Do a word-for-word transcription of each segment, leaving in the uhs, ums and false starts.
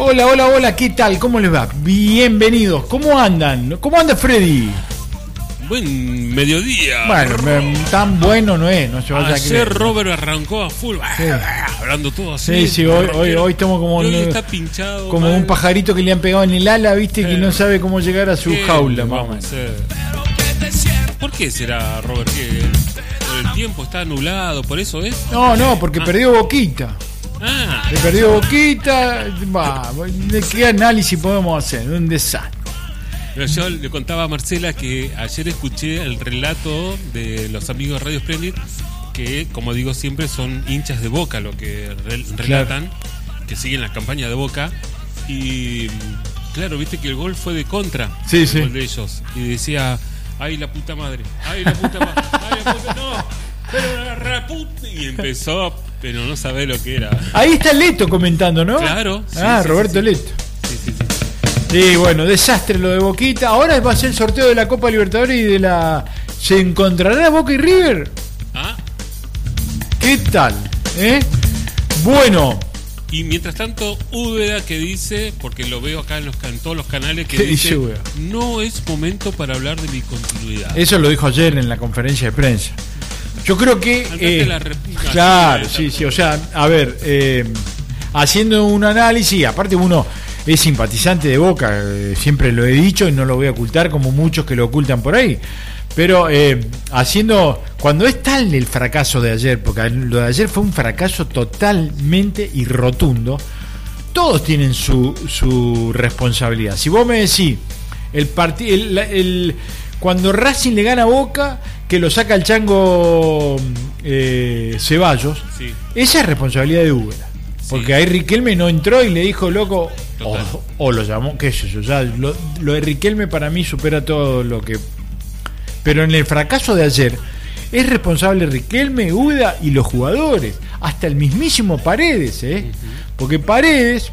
Hola, hola, hola, ¿qué tal? ¿Cómo les va? Bienvenidos. ¿Cómo andan? ¿Cómo anda Freddy? Buen mediodía. Bueno, me, tan bueno no es, no se vaya a Ayer creer. Robert arrancó a full, Sí. hablando todo así. Sí, sí, hoy, hoy, hoy estamos como, Y hoy un, está pinchado, como mal. un pajarito que le han pegado en el ala, viste, Sí. que no sabe cómo llegar a su ¿Qué jaula, vamos mamá. a hacer? ¿Por qué será, Robert? ¿Qué? ¿Por el tiempo está anulado? ¿Por eso es? No, no, porque Ah. perdió Boquita. Ah, Le perdió Boquita. Va, ¿de qué análisis podemos hacer? Un desastre. pero yo le contaba a Marcela que ayer escuché el relato de los amigos de Radio Splendid, que, como digo siempre, son hinchas de Boca lo que re- relatan, que siguen la campaña de Boca. Y claro, viste que el gol fue de contra, Sí, el sí. gol de ellos. Y decía, ay la puta madre, ay la puta madre, ay la puta, no, pero la reputa. Y empezó, pero no sabe lo que era. Ahí está Leto comentando, ¿no? Claro, sí, Ah, sí, Roberto sí, sí. Leto. Sí, sí, sí. Sí, bueno, desastre lo de Boquita. Ahora va a ser el sorteo de la Copa Libertadores y de la... ¿Se encontrará Boca y River? Ah, ¿Qué tal? ¿Eh? Bueno, y mientras tanto, Úbeda que dice, porque lo veo acá en, los, en todos los canales, que ¿Qué dice, dice Úbeda? no es momento para hablar de mi continuidad. eso lo dijo ayer en la conferencia de prensa. Yo creo que... Andate eh, la reputa, claro, sí, sí, sí. O sea, a ver, eh, haciendo un análisis, aparte uno es simpatizante de Boca, eh, siempre lo he dicho y no lo voy a ocultar como muchos que lo ocultan por ahí. Pero eh, haciendo, cuando es tal el fracaso de ayer, porque lo de ayer fue un fracaso totalmente y rotundo, todos tienen su, su responsabilidad. Si vos me decís, el partido, el, el, cuando Racing le gana a Boca, que lo saca el chango eh, Ceballos, Sí. esa es responsabilidad de Úbeda. Porque Sí. ahí Riquelme no entró y le dijo, loco, o, Total. o lo llamó, qué sé yo, ya lo, lo de Riquelme para mí supera todo lo que... Pero en el fracaso de ayer es responsable Riquelme, Úbeda y los jugadores, hasta el mismísimo Paredes, ¿eh? Porque Paredes,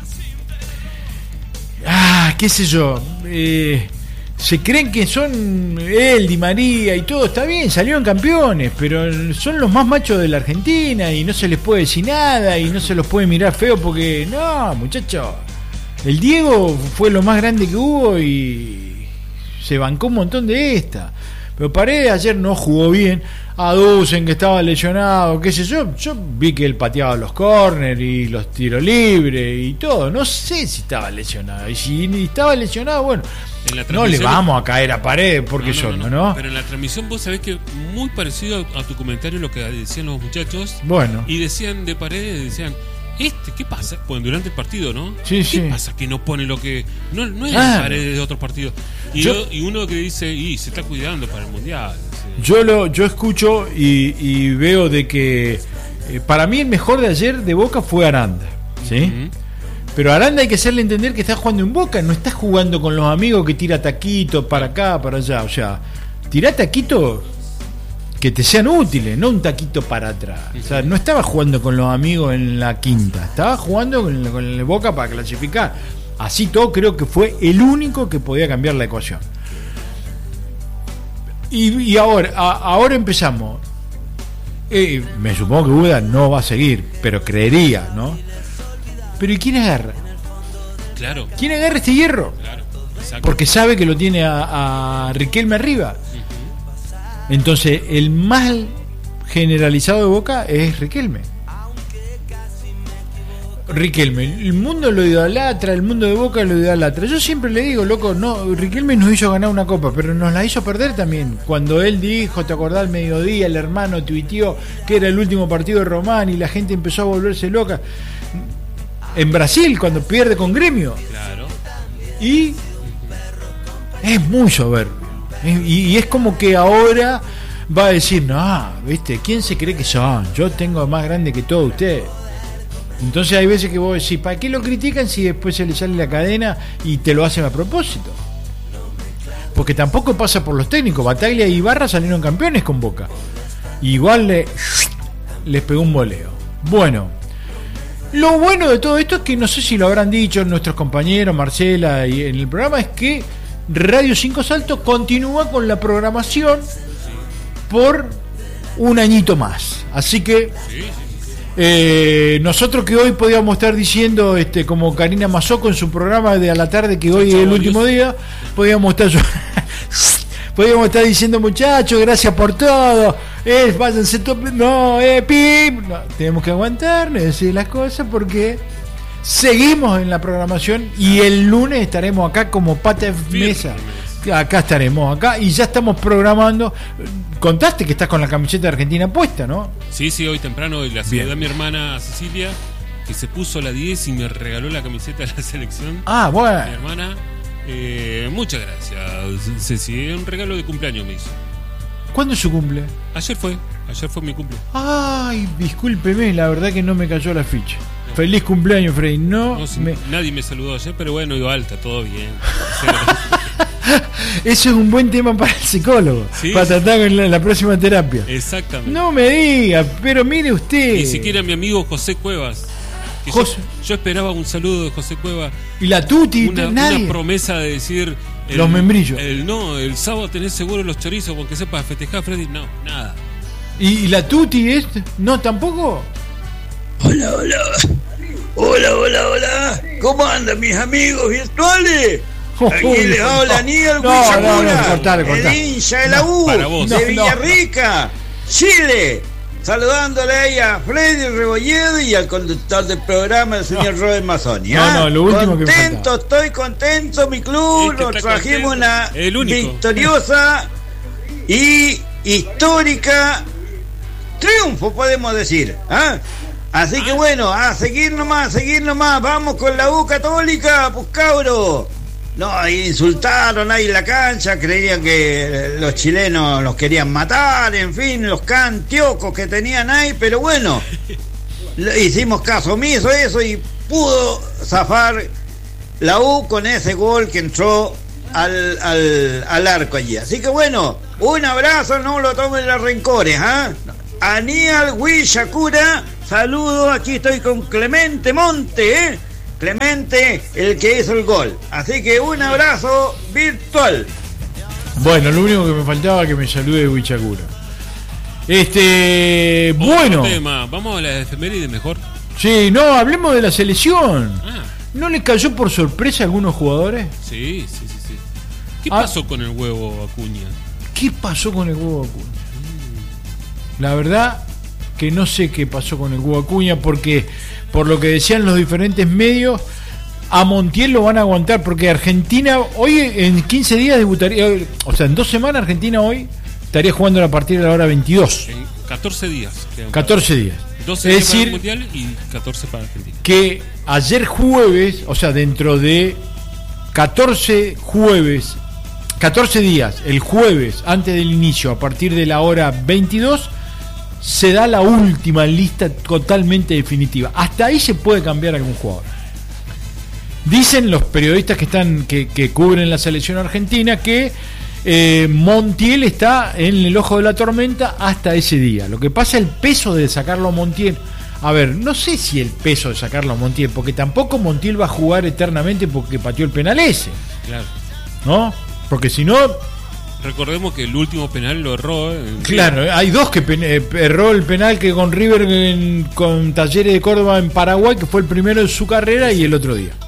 ah, qué sé yo, eh, se creen que son él, Di María y todo, está bien, salieron campeones, pero son los más machos de la Argentina y no se les puede decir nada y no se los puede mirar feo porque, no, muchachos, el Diego fue lo más grande que hubo y se bancó un montón de esta. Pero Paredes ayer no jugó bien. Aducen que estaba lesionado, qué sé yo. Yo vi que él pateaba los córner y los tiros libres y todo. No sé si estaba lesionado. Y si estaba lesionado, bueno, En la no le transmisión- vamos a caer a Paredes porque yo no, ¿no? Pero en la transmisión vos sabés que muy parecido a, a tu comentario lo que decían los muchachos. Bueno, Y decían de Paredes, decían, este, ¿qué pasa? Pues durante el partido, ¿no? Sí, ¿Qué sí. pasa que no pone lo que... No, no es Claro. Paredes de otros partidos. Y, Yo- yo- y uno que dice, y se está cuidando para el Mundial. Sí. yo lo yo escucho y, y veo de que eh, para mí el mejor de ayer de Boca fue Aranda, ¿sí? Ujú. Pero a Aranda hay que hacerle entender que está jugando en Boca, no está jugando con los amigos que tira taquitos para acá, para allá. O sea, tirá taquitos que te sean útiles, no un taquito para atrás. O sea, no estaba jugando con los amigos en la quinta, estaba jugando con, con el Boca para clasificar. Así todo creo que fue el único que podía cambiar la ecuación. Y, y ahora, a- ahora empezamos. Eh, me supongo que Buda no va a seguir, pero creería, ¿no? Pero ¿y quién agarra? Claro, ¿Quién agarra este hierro? claro. Exacto. Porque sabe que lo tiene a, a Riquelme arriba. Entonces, el mal generalizado de Boca es Riquelme. Riquelme, el mundo lo idolatra, el mundo de Boca lo idolatra. Yo siempre le digo, loco, no, Riquelme nos hizo ganar una copa, pero nos la hizo perder también. Cuando él dijo, ¿te acordás al mediodía? El hermano tuiteó que era el último partido de Román y la gente empezó a volverse loca. En Brasil, cuando pierde con Gremio. Claro. Y es muy soberbio. Es- Y, y es como que ahora va a decir, no, ¿viste? ¿Quién se cree que son? Yo tengo más grande que todos ustedes. Entonces hay veces que vos decís, ¿para qué lo critican si después se le sale la cadena y te lo hacen a propósito? Porque tampoco pasa por los técnicos. Bataglia y Ibarra salieron campeones con Boca. Igual le, les pegó un voleo. Bueno, lo bueno de todo esto es que no sé si lo habrán dicho nuestros compañeros, Marcela, y en el programa, es que Radio Cinco Saltos continúa con la programación por un añito más. Así que Sí, sí. Eh, nosotros que hoy podíamos estar diciendo, este, como Karina Mazzocco en su programa de a la tarde, que hoy es el último día, podíamos estar podíamos estar diciendo, muchachos, gracias por todo, eh, váyanse to- no, eh, pip, no, tenemos que aguantarnos, decir las cosas porque seguimos en la programación y el lunes estaremos acá como pata de mesa. Acá estaremos, acá, y ya estamos programando. Contaste que estás con la camiseta de Argentina puesta, ¿no? Sí, sí, hoy temprano la saludé a mi hermana Cecilia, que se puso la diez y me regaló la camiseta de la selección. Ah, bueno. Mi hermana, eh, muchas gracias, Ceci, un regalo de cumpleaños me hizo. ¿Cuándo es su cumple? Ayer fue, ayer fue mi cumple. Ay, discúlpeme, la verdad que no me cayó la ficha. No. Feliz cumpleaños, Freddy. No, no sí, me... nadie me saludó ayer, pero bueno, iba alta, todo bien. Eso es un buen tema para el psicólogo, ¿sí? Para tratar en la, la próxima terapia. Exactamente. No me diga, pero mire usted. Ni siquiera mi amigo José Cuevas. Que José... Yo, yo esperaba un saludo de José Cuevas. Y la tuti, una, nadie. Una promesa de decir. El, los membrillos. El, no, el sábado tenés seguro los chorizos porque sepas festejar, Freddy. No, nada. ¿Y, y la tuti es? No, tampoco. Hola, hola. Hola, hola, hola. ¿Cómo andan mis amigos virtuales? Aquí Uy, les habla no, Aníbal no, Huichacura, no, no, cortale, cortale. el hincha de la U, no, de no, Villarrica, no. Chile, saludándole ahí a Freddy Rebolledo y al conductor del programa, el señor no. Robert Mazzoni. No, no, lo último contento, que me faltaba. Estoy contento, mi club, es que nos trajimos una victoriosa y histórica triunfo, podemos decir, ¿ah? Así que bueno, a seguir nomás, a seguir nomás, vamos con la U Católica, pues cabro. No, insultaron ahí en la cancha, creían que los chilenos los querían matar, en fin, los cantiocos que tenían ahí, pero bueno, hicimos caso omiso eso y pudo zafar la U con ese gol que entró al, al, al arco allí. Así que bueno, un abrazo, no lo tomen los rencores, ¿ah? ¿eh? Aníbal Huichacura, saludos, aquí estoy con Clemente Monte, ¿eh? Clemente, el que hizo el gol. Así que un abrazo virtual. Bueno, lo único que me faltaba es que me salude Huichacura. Este, Otro bueno. tema. Vamos a la efeméride mejor. Sí, no, hablemos de la selección. Ah. ¿No les cayó por sorpresa a algunos jugadores? Sí, sí, sí, sí. ¿Qué ah. pasó con el huevo Acuña? ¿Qué pasó con el huevo Acuña? Mm. La verdad que no sé qué pasó con el huevo Acuña porque... Por lo que decían los diferentes medios, a Montiel lo van a aguantar porque Argentina hoy en quince días debutaría, o sea, en dos semanas Argentina hoy estaría jugando a partir de la hora veintidós. En catorce días. catorce días. doce días para el Mundial y catorce para Argentina. Que ayer jueves, o sea, dentro de catorce jueves, catorce días, el jueves antes del inicio, a partir de la hora veintidós, se da la última lista totalmente definitiva. Hasta ahí se puede cambiar algún jugador. Dicen los periodistas que están que, que cubren la selección argentina que eh, Montiel está en el ojo de la tormenta hasta ese día. Lo que pasa, el peso de sacarlo a Montiel. A ver, no sé si el peso de sacarlo a Montiel, porque tampoco Montiel va a jugar eternamente porque pateó el penal ese. Claro. ¿No? Porque si no... Recordemos que el último penal lo erró. En claro, River. Hay dos que pen- erró el penal que con River en, con Talleres de Córdoba en Paraguay, que fue el primero de su carrera, y el otro día.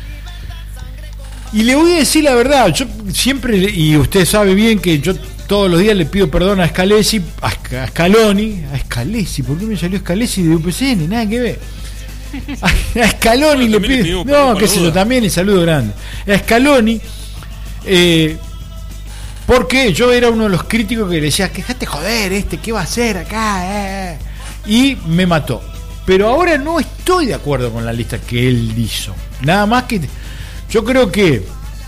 Y le voy a decir la verdad, yo siempre, y usted sabe bien que yo todos los días le pido perdón a Scalesi, a Scaloni, a Scalesi, ¿por qué me salió Scalesi de U P C N? Nada que ver. A Scaloni bueno, le pido, no, qué sé yo, también el saludo grande. A Scaloni, eh, porque yo era uno de los críticos que le decía, quejate joder, este, ¿qué va a hacer acá? Eh? Y me mató. Pero ahora no estoy de acuerdo con la lista que él hizo. Nada más que yo creo que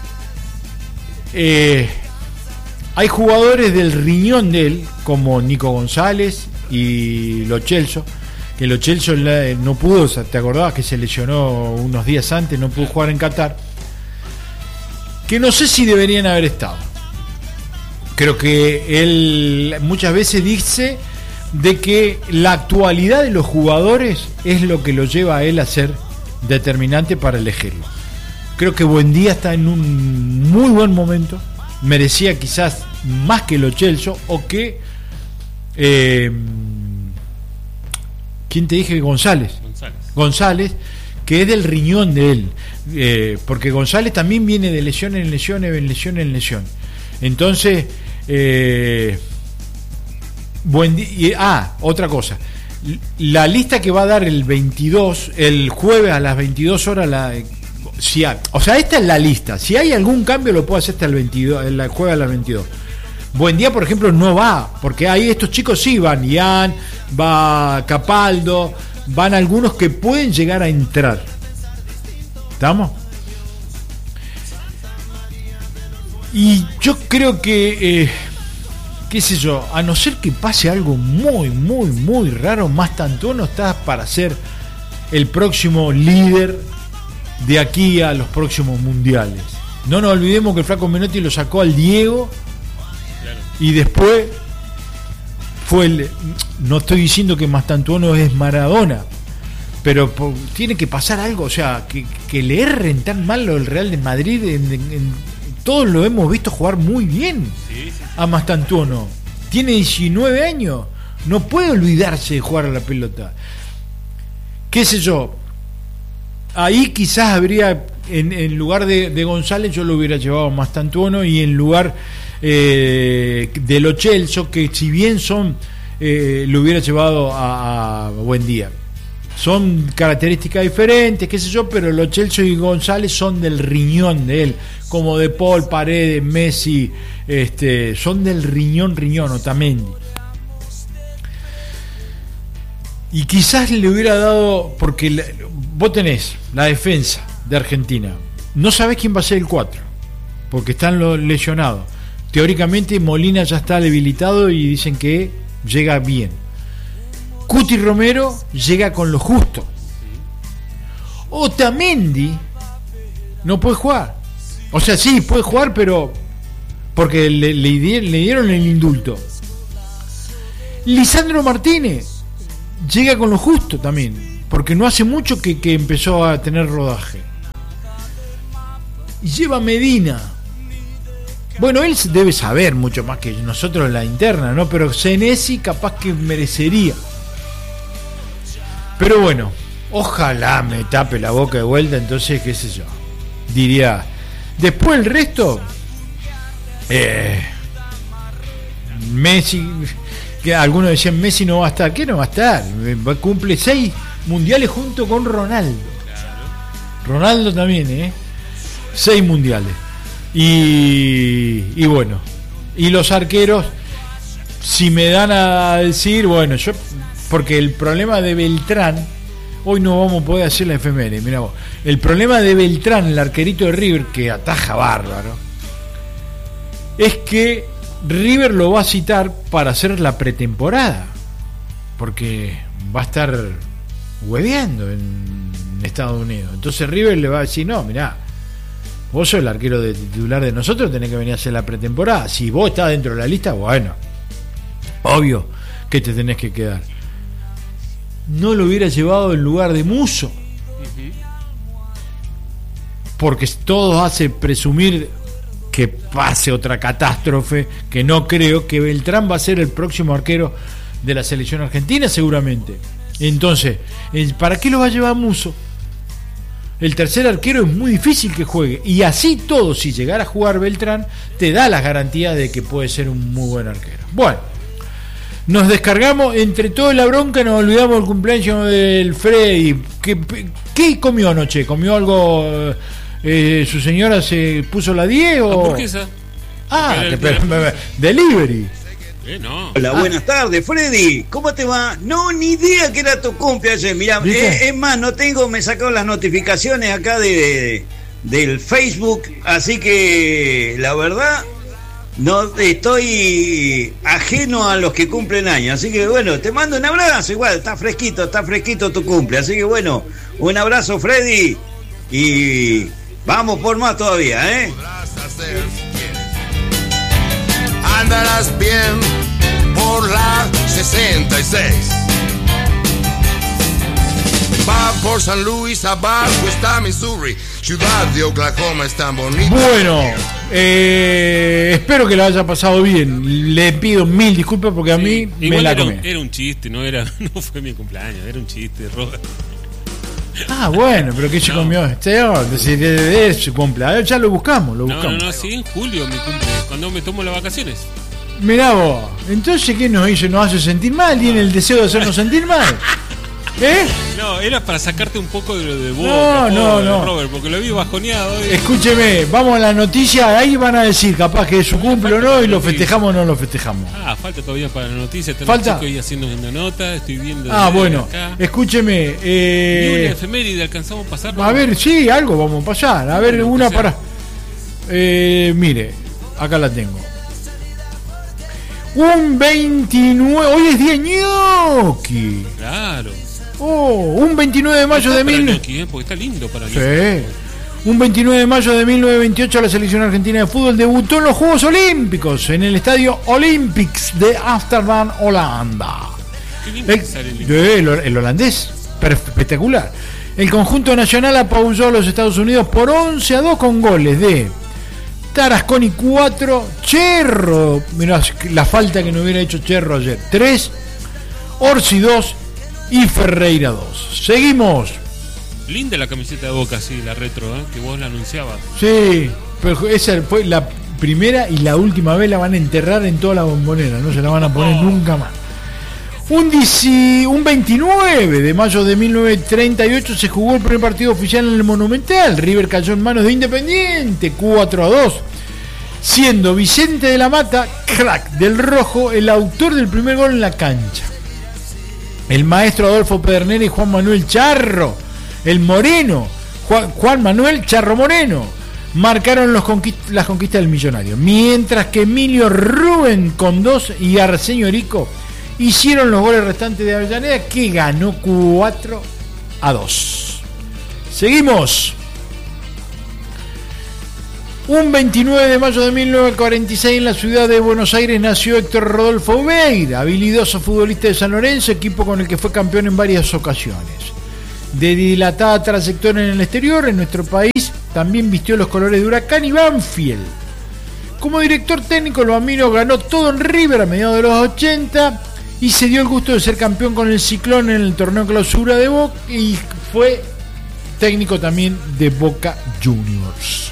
eh, hay jugadores del riñón de él, como Nico González y Lo Celso, que Lo Celso no pudo, ¿te acordabas que se lesionó unos días antes, no pudo jugar en Qatar? Que no sé si deberían haber estado. Creo que él muchas veces dice de que la actualidad de los jugadores es lo que lo lleva a él a ser determinante para elegirlo. Creo que Buendía está en un muy buen momento, merecía quizás más que Lo Celso o que eh, ¿Quién te dije? González. González. González, que es del riñón de él. Eh, porque González también viene de lesión en lesión, en lesión en lesión. Entonces, eh, buen día. Ah, otra cosa. La lista que va a dar el veintidós, el jueves a las veintidós horas, la, si hay, o sea, esta es la lista. Si hay algún cambio, lo puedo hacer hasta el veintidós, el jueves a las veintidós. Buen día, por ejemplo, no va, porque ahí estos chicos sí van. Ian, va Capaldo, van algunos que pueden llegar a entrar. ¿Estamos? Y yo creo que, eh, qué sé yo, a no ser que pase algo muy, muy, muy raro, Mastantuono está para ser el próximo líder de aquí a los próximos mundiales. No nos olvidemos que el Flaco Menotti lo sacó al Diego y después fue el... No estoy diciendo que Mastantuono es Maradona, pero por, tiene que pasar algo, o sea, que, que le erren tan mal lo del Real de Madrid. En, en, en, todos lo hemos visto jugar muy bien sí, sí, sí. a Mastantuono. Tiene diecinueve años, no puede olvidarse de jugar a la pelota. Qué sé yo, ahí quizás habría, en, en lugar de, de González, yo lo hubiera llevado a Mastantuono, y en lugar eh, de Lo Celso, que si bien son, eh, lo hubiera llevado a, a Buendía. Son características diferentes, qué sé yo, pero Lo Celso y González son del riñón de él, como De Paul, Paredes, Messi, este, son del riñón, riñón, Otamendi. Y quizás le hubiera dado, porque la, vos tenés la defensa de Argentina, no sabés quién va a ser el cuatro, porque están los lesionados. Teóricamente Molina ya está debilitado y dicen que llega bien. Cuti Romero llega con lo justo. Otamendi no puede jugar. O sea, sí, puede jugar, pero porque le, le, le dieron el indulto. Lisandro Martínez llega con lo justo también, porque no hace mucho que, que empezó a tener rodaje. Y lleva Medina. Bueno, él debe saber mucho más que nosotros en la interna, ¿no? Pero Senesi capaz que merecería. Pero bueno, ojalá me tape la boca de vuelta, entonces, qué sé yo, diría. Después el resto, eh, Messi, que algunos decían Messi no va a estar. ¿Qué no va a estar? Cumple seis mundiales junto con Ronaldo. Ronaldo también, ¿eh? Seis mundiales. Y, y bueno, y los arqueros, si me dan a decir, bueno, yo... Porque el problema de Beltrán, hoy no vamos a poder hacer la efeméride, mirá vos. El problema de Beltrán, el arquerito de River, que ataja bárbaro, es que River lo va a citar para hacer la pretemporada, porque va a estar hueveando en Estados Unidos. Entonces River le va a decir, no, mirá, vos sos el arquero de titular de nosotros, tenés que venir a hacer la pretemporada. Si vos estás dentro de la lista, bueno, obvio que te tenés que quedar. No lo hubiera llevado en lugar de Musso, porque todo hace presumir que pase otra catástrofe, que no creo, que Beltrán va a ser el próximo arquero de la selección argentina seguramente. Entonces, ¿para qué lo va a llevar Musso? El tercer arquero es muy difícil que juegue, y así todo, si llegara a jugar Beltrán, te da las garantías de que puede ser un muy buen arquero. Bueno, nos descargamos, entre toda la bronca nos olvidamos del cumpleaños del Freddy. ¿Qué, qué comió anoche? ¿Comió algo? Eh, ¿Su señora se puso la diez o...? Hamburguesa. Ah, te, pero, delivery. Eh, no. Hola, ah. buenas tardes, Freddy. ¿Cómo te va? No, ni idea que era tu cumpleaños. Mirá, eh, es más, no tengo, me sacaron las notificaciones acá de, de del Facebook, así que la verdad... No estoy ajeno a los que cumplen años, así que bueno, te mando un abrazo. Igual, está fresquito, está fresquito tu cumple, así que bueno, un abrazo, Freddy, y vamos por más todavía, ¿eh? Andarás bien por la sesenta y seis. Va por San Luis, abajo está Missouri. Ciudad de Oklahoma es tan bonita. Bueno, eh, espero que lo haya pasado bien. Le pido mil disculpas porque a Sí, mí me igual la era, comí. un- era un chiste, no era, no fue mi cumpleaños, era un chiste, Robert. Ah, bueno, pero ¿qué se No. comió este? Oh, de, de, de su cumpleaños. Ya lo buscamos, lo No, buscamos. no, no, sí, en julio mi cumple, cuando me tomo las vacaciones. Mirá vos, entonces ¿qué nos hizo? ¿Nos hace sentir mal? ¿Tiene el deseo de hacernos sentir mal? ¿Eh? No, era para sacarte un poco de lo de Boca, No, no, pobre no. Robert, porque lo vi bajoneado. y- Escúcheme, vamos a la noticia, ahí van a decir capaz que es su cumple o no, y lo festejamos o no lo festejamos. Ah, falta todavía para la noticia, están ¿Falta? los chicos ahí haciendo una nota, estoy viendo. Ah, desde bueno, acá. escúcheme. Y una Eh, efeméride alcanzamos a pasar. a ver, sí, algo vamos a pasar. A ver, Bueno, una que sea. para. Eh, mire, acá la tengo. Un veintinueve, hoy es día ñoqui. Claro. Oh, un veintinueve de mayo de Está para mil. Gnocchi, ¿eh? Porque está lindo para mí. Sí. Un veintinueve de mayo de mil novecientos veintiocho la selección argentina de fútbol debutó en los Juegos Olímpicos en el estadio Olympics de Ámsterdam, Holanda. Qué lindo El, que sale el el, el holandés, per- espectacular. El conjunto nacional apabulló a los Estados Unidos por once a dos con goles de Tarasconi cuatro, Cherro, mirá la falta que no hubiera hecho Cherro ayer, tres, Orsi dos y Ferreira dos. Seguimos. Linda la camiseta de Boca, sí, la retro, ¿eh? Que vos la anunciabas. Sí, pero esa fue la primera y la última vez la van a enterrar en toda la Bombonera, no se la van a poner Oh. nunca más. Un, dieci, un veintinueve de mayo de mil novecientos treinta y ocho se jugó el primer partido oficial en el Monumental. River cayó en manos de Independiente, cuatro a dos. Siendo Vicente de la Mata, crack del rojo, el autor del primer gol en la cancha. El maestro Adolfo Pedernera y Juan Manuel Charro, el Moreno, Juan, Juan Manuel Charro Moreno, marcaron los conquist- las conquistas del Millonario. Mientras que Emilio Rubén Condós y Arsenio Erico hicieron los goles restantes de Avellaneda, que ganó cuatro a dos. Seguimos. Un veintinueve de mayo de mil novecientos cuarenta y seis en la ciudad de Buenos Aires nació Héctor Rodolfo Veira, habilidoso futbolista de San Lorenzo, equipo con el que fue campeón en varias ocasiones. De dilatada trayectoria en el exterior, en nuestro país también vistió los colores de Huracán y Banfield. Como director técnico, el bambino ganó todo en River a mediados de los ochenta y se dio el gusto de ser campeón con el Ciclón en el torneo clausura de Boca y fue técnico también de Boca Juniors.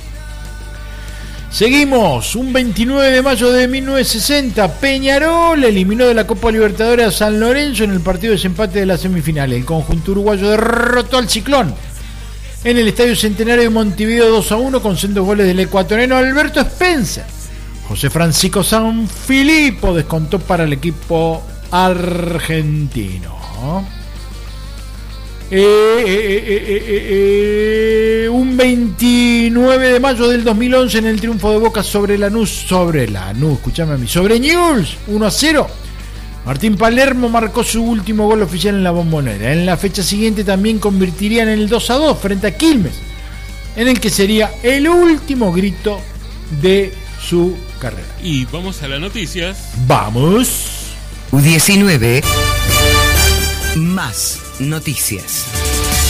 Seguimos, un veintinueve de mayo de mil novecientos sesenta, Peñarol eliminó de la Copa Libertadores a San Lorenzo en el partido de desempate de las semifinales. El conjunto uruguayo derrotó al Ciclón en el Estadio Centenario de Montevideo dos a uno con sendos goles del ecuatoriano Alberto Spencer. José Francisco Sanfilippo descontó para el equipo argentino. Eh, eh, eh, eh, eh, eh, un veintinueve de mayo del dos mil once en el triunfo de Boca sobre Lanús, sobre Lanús, escúchame a mí, sobre Newell's, uno a cero. Martín Palermo marcó su último gol oficial en la Bombonera. En la fecha siguiente también convertirían en el dos a dos frente a Quilmes, en el que sería el último grito de su carrera. Y vamos a las noticias. Vamos. U diecinueve. Más noticias.